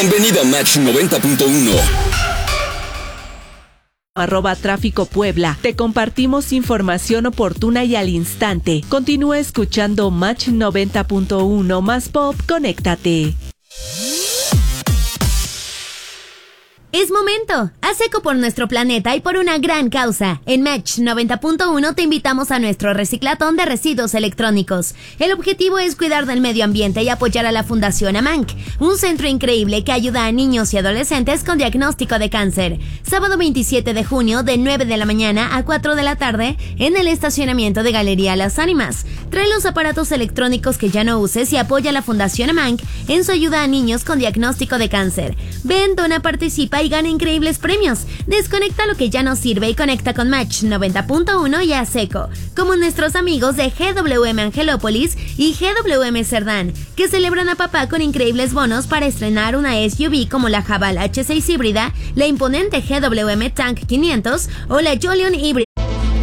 Bienvenido a Match 90.1. @Tráfico Puebla. Te compartimos información oportuna y al instante. Continúa escuchando Match 90.1 más Pop, conéctate. Es momento. Haz eco por nuestro planeta y por una gran causa. En Match 90.1 te invitamos a nuestro reciclatón de residuos electrónicos. El objetivo es cuidar del medio ambiente y apoyar a la Fundación AMANC, un centro increíble que ayuda a niños y adolescentes con diagnóstico de cáncer. Sábado 27 de junio de 9 de la mañana a 4 de la tarde en el estacionamiento de Galería Las Ánimas. Trae los aparatos electrónicos que ya no uses y apoya a la Fundación AMANC en su ayuda a niños con diagnóstico de cáncer. Ven, dona, participa y gana increíbles premios. Desconecta lo que ya no sirve y conecta con Match 90.1 y haz eco, como nuestros amigos de GWM Angelópolis y GWM Cerdán, que celebran a papá con increíbles bonos para estrenar una SUV como la Haval H6 híbrida, la imponente GWM Tank 500 o la Jolion híbrida.